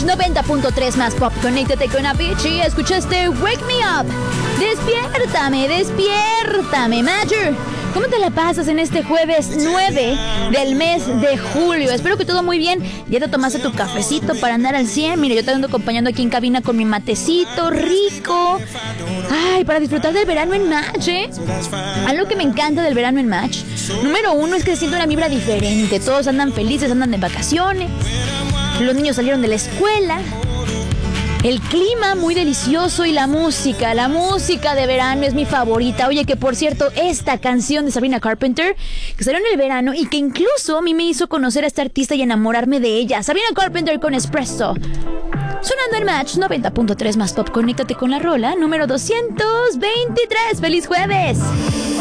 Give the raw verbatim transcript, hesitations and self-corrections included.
noventa punto tres más pop. Conéctate con Avicii. Escuchaste Wake Me Up. Despiértame, despiértame, Major. ¿Cómo te la pasas en este jueves nueve del mes de julio? Espero que todo muy bien. Ya te tomaste tu cafecito para andar al cien. Mira, yo te ando acompañando aquí en cabina con mi matecito rico. Ay, para disfrutar del verano en Match, ¿eh? Algo que me encanta del verano en Match, número uno, es que se siente una vibra diferente. Todos andan felices, andan de vacaciones. Los niños salieron de la escuela. El clima muy delicioso y la música, la música de verano es mi favorita. Oye, que por cierto, esta canción de Sabrina Carpenter, que salió en el verano y que incluso a mí me hizo conocer a esta artista y enamorarme de ella. Sabrina Carpenter con Espresso. Sonando en Match noventa punto tres más pop. Conéctate con la rola número doscientos veintitrés. ¡Feliz jueves!